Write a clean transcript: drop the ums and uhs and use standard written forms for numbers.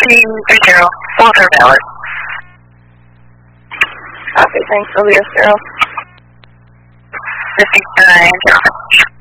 330, both are valid. Copy, thanks, Sylvia, 0. 59,